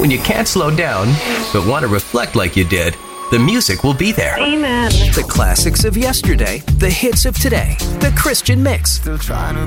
When you can't slow down, but want to reflect like you did, the music will be there. Amen. The classics of yesterday, the hits of today, the Christian mix.